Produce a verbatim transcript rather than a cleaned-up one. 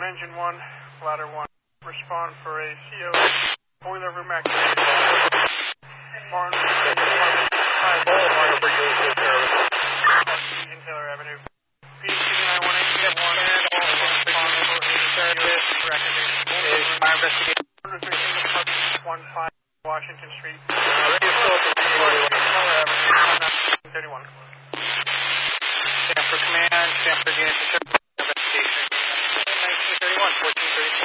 engine one, ladder one. Respond for a C O boiler room activity. Martin, High Boulevard, in Taylor Avenue. P C nine one eight one one fire investigation. one five Washington Street. Taylor Avenue, thirty-one. Stanford Command, Stanford Unit, investigation. nineteen thirty-one, fourteen thirty-four.